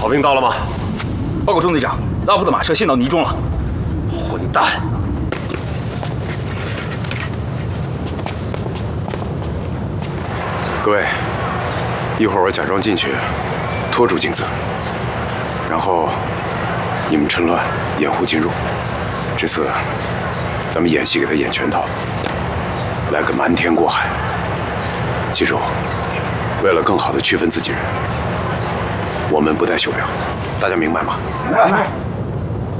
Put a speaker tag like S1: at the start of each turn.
S1: 草兵到了吗？
S2: 报告中队长，拉夫的马车陷到泥中了。
S1: 混蛋！
S3: 各位，一会儿我假装进去，拖住镜子，然后你们趁乱掩护进入。这次咱们演戏给他演全套，来个瞒天过海。记住，为了更好的区分自己人，我们不带袖标，大家明白吗？
S4: 明白。